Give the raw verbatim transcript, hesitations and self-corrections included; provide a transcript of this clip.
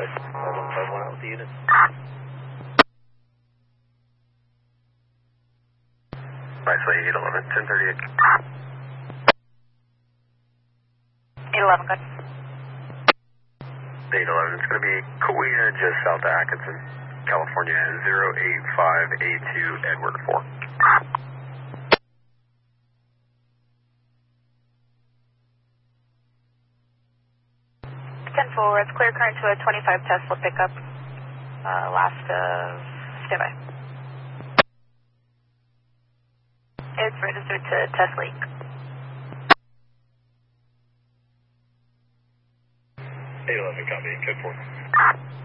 West, one five one out with the unit. Nicely, eight eleven, ten thirty-eight. eight eleven, good. eight eleven, it's going to be Kauai, just south of Atkinson, California, zero eight five A two, Edward four. ten four, it's clear current to a twenty-five Tesla pickup, uh, last of standby. It's registered to Tesla. eight eleven, copy, code four.